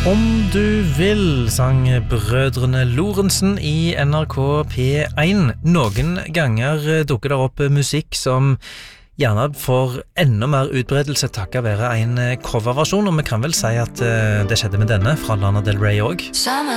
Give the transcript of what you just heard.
Om du vil, sang brødrene Lorentzen I NRK P1. Noen ganger dukker det opp musikk som gjerne får enda mer utbredelse takket være en coverversjon, og vi kan vel si at det skjedde med denne fra Lana Del Rey også.